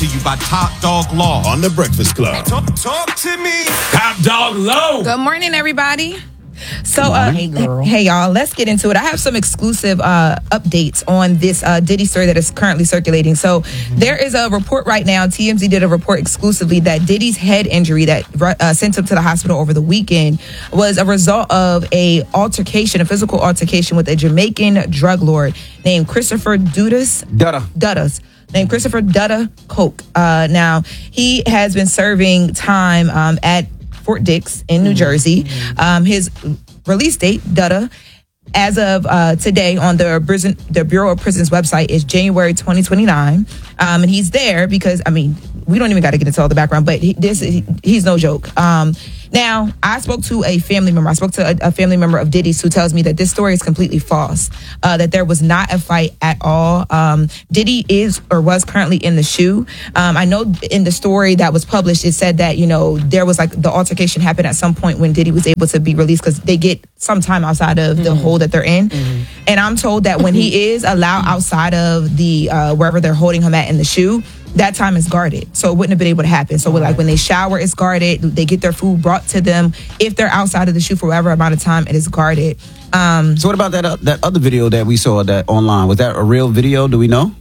to you by Top Dog Law on The Breakfast Club. Talk to me. Top Dog Law. Good morning, everybody. So, hey, y'all, let's get into it. I have some exclusive updates on this Diddy story that is currently circulating. So, there is a report right now. TMZ did a report exclusively that Diddy's head injury that sent him to the hospital over the weekend was a result of a physical altercation with a Jamaican drug lord named Christopher Duddas. Named Christopher Dutta Coke. Now, he has been serving time at Fort Dix in New Jersey. His release date, Dutta, as of today on the Bureau of Prisons website is January 2029. And he's there because, we don't even got to get into all the background, but he's no joke. Now, I spoke to a family member. I spoke to a family member of Diddy's who tells me that this story is completely false, that there was not a fight at all. Diddy is or was currently in the shoe. I know in the story that was published, it said that, there was the altercation happened at some point when Diddy was able to be released because they get some time outside of the hole that they're in. And I'm told that when he is allowed outside of the wherever they're holding him at in the shoe, that time is guarded. So it wouldn't have been able to happen. So when they shower, it's guarded. They get their food brought to them. If they're outside of the shoe for whatever amount of time, it is guarded. So what about that other video that we saw that online? Was that a real video? Do we know?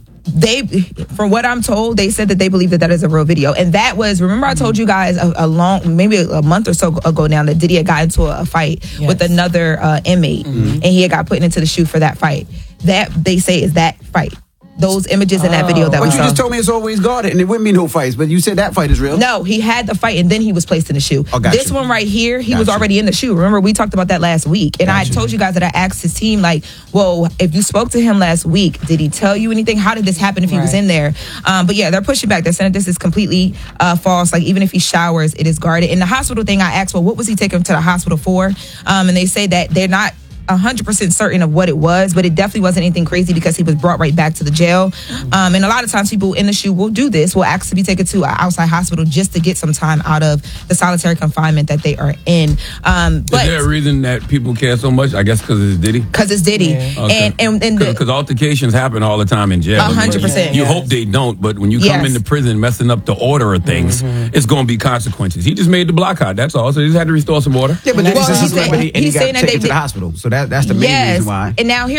From what I'm told, they said that they believe that is a real video. And that was, remember I told you guys maybe a month or so ago now that Diddy had got into a fight with another inmate. And he had got put into the shoe for that fight. That, they say, is that fight. Those images in that video that we saw. But you just told me it's always guarded and it wouldn't be no fights, but you said that fight is real. No, he had the fight and then he was placed in the shoe. This one right here, he was already in the shoe. Remember, we talked about that last week. And I told you guys that I asked his team, well, if you spoke to him last week, did he tell you anything? How did this happen if he was in there? But yeah, they're pushing back. They're saying that this is completely false. Even if he showers, it is guarded. In the hospital thing, I asked, well, what was he taking him to the hospital for? And they say that they're not 100% certain of what it was, but it definitely wasn't anything crazy because he was brought right back to the jail. And a lot of times people in the shoe will do this, will ask to be taken to an outside hospital just to get some time out of the solitary confinement that they are in. But is there a reason that people care so much? I guess because it's Diddy? Because it's Diddy. Yeah. Okay. And because altercations happen all the time in jail. 100%. You hope they don't, but when you come into prison messing up the order of things, it's going to be consequences. He just made the block hot, that's all. So he just had to restore some order. Yeah, but he's saying that they to the hospital. So that's the main reason why. And now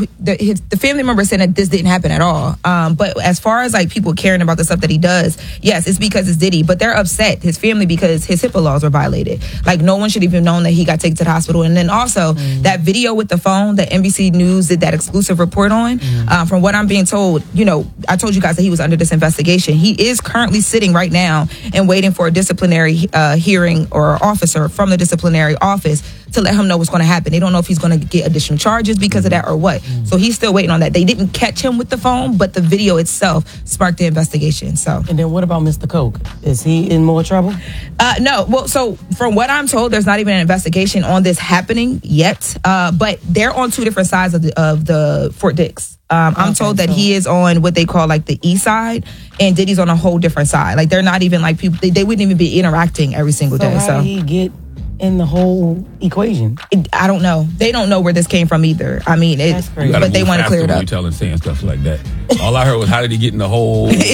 the family member said that this didn't happen at all. But as far as people caring about the stuff that he does, yes, it's because it's Diddy. But they're upset, his family, because his HIPAA laws were violated. No one should even known that he got taken to the hospital. And then also that video with the phone that NBC News did that exclusive report on. From what I'm being told, I told you guys that he was under this investigation. He is currently sitting right now and waiting for a disciplinary hearing or officer from the disciplinary office to let him know what's going to happen. They don't know if he's going to get additional charges because of that or what. So he's still waiting on that. They didn't catch him with the phone, but the video itself sparked the investigation. So. And then what about Mr. Coke? Is he in more trouble? No. Well, so from what I'm told, there's not even an investigation on this happening yet. But they're on two different sides of the Fort Dix. I'm told that he is on what they call the east side, and Diddy's on a whole different side. They're not even people. They wouldn't even be interacting every single day. So how did he get in the whole equation? I don't know. They don't know where this came from either. That's crazy. But they want to clear it up. You saying stuff like that. All I heard was, how did he get in the hole? Don't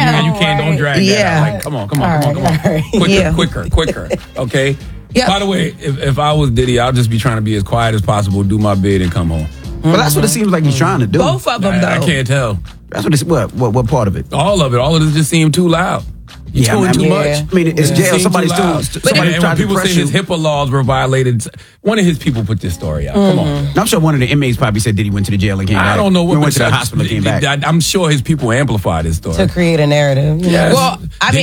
drag that out. Come on. Right. Quicker. Okay. Yep. By the way, if I was Diddy, I'll just be trying to be as quiet as possible, do my bid, and come home. Well, that's what it seems like he's trying to do. Both of them, though. I can't tell. That's what it's what part of it? All of it. All of this just seemed too loud. You're doing too much. It's jail. Somebody's when people say his HIPAA laws were violated, one of his people put this story out. Come on. I'm sure one of the inmates probably said that he went to the jail and came back. I don't know what went to the hospital and came back. I'm sure his people amplified his story to create a narrative. Yes. Well,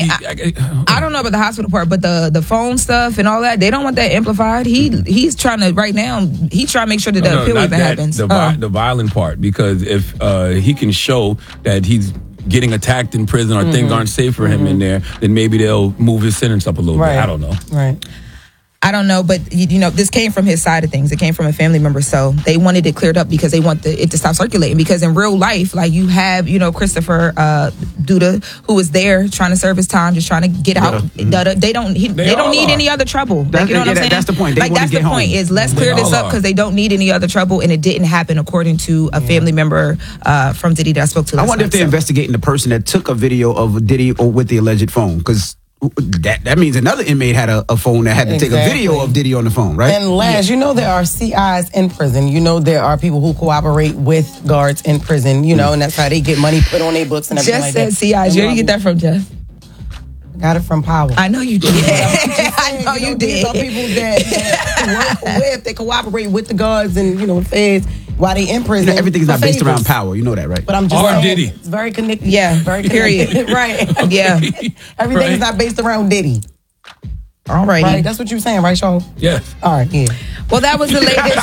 I don't know about the hospital part, but the phone stuff and all that, they don't want that amplified. He's trying to right now. He's trying to make sure that the appeal even happens. The violent part, because if he can show that he's getting attacked in prison or things aren't safe for him in there, then maybe they'll move his sentence up a little bit. I don't know. Right. I don't know, but this came from his side of things. It came from a family member, so they wanted it cleared up because they want it to stop circulating. Because in real life, like you have, Christopher Duda, who was there trying to serve his time, just trying to get out. They don't need any other trouble. Like, you know what I'm saying? That's the point. That's the point. Is let's clear this up because they don't need any other trouble, and it didn't happen according to a family member from Diddy that I spoke to. I wonder if they're investigating the person that took a video of Diddy or with the alleged phone, because that means another inmate had a phone that had to take a video of Diddy on the phone, right? And Laz, there are CIs in prison. There are people who cooperate with guards in prison, and that's how they get money put on their books and everything like that. Just said CIs. Where did you get that from, Jess? Got it from Power. I know you did. I know you did. These are people that work with, they cooperate with the guards and, feds while they in prison. Everything's not based around power. You know that, right? But I'm just saying, Diddy. It's very connected. Yeah, very period. Connected. Right. Okay. Yeah. Everything is not based around Diddy. All righty. Right? That's what you're saying, right, Sean? Yeah. All right, yeah. Well, that was the latest.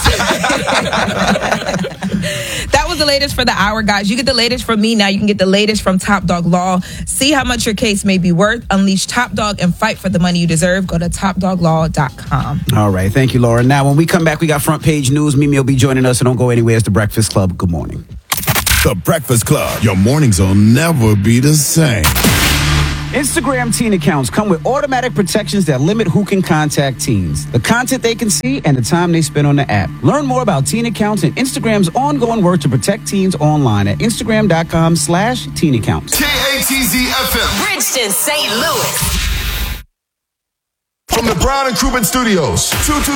That was the latest for the hour, guys. You get the latest from me. Now you can get the latest from Top Dog Law. See how much your case may be worth. Unleash Top Dog and fight for the money you deserve. Go to topdoglaw.com. All right. Thank you, Laura. Now, when we come back, we got front page news. Mimi will be joining us, so don't go anywhere. It's The Breakfast Club. Good morning. The Breakfast Club. Your mornings will never be the same. Instagram teen accounts come with automatic protections that limit who can contact teens, the content they can see, and the time they spend on the app. Learn more about teen accounts and Instagram's ongoing work to protect teens online at Instagram.com/teen accounts. KATZ FM. Bridgeton, St. Louis. From the Brown and Krubin Studios.